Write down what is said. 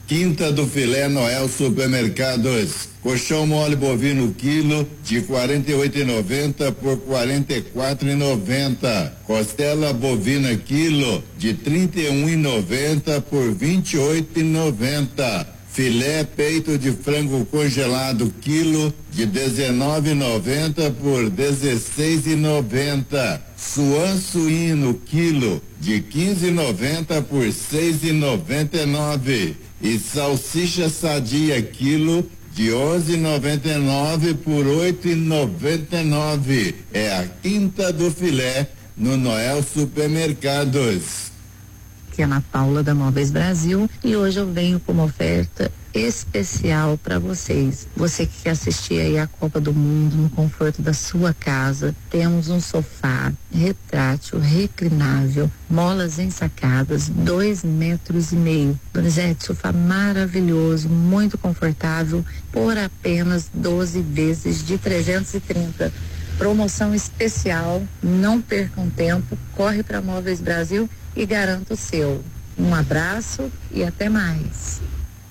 Quinta do filé Noel Supermercados. Colchão mole bovino quilo de 48,90 por 44,90. Costela bovina quilo de 31,90 por 28,90. Filé peito de frango congelado quilo de 19,90 por 16,90. Suan suíno quilo de 15,90 por 6,99. E salsicha sadia quilo de 11,99 por 8,99. É a quinta do filé no Noel Supermercados. Aqui é Ana Paula da Móveis Brasil e hoje eu venho com uma oferta especial para vocês. Você que quer assistir aí a Copa do Mundo no conforto da sua casa, temos um sofá retrátil, reclinável, molas ensacadas, 2,5 metros. Donizete, sofá maravilhoso, muito confortável, por apenas 12 vezes de 330. Promoção especial, não percam tempo, corre para Móveis Brasil e garanta o seu. Um abraço e até mais.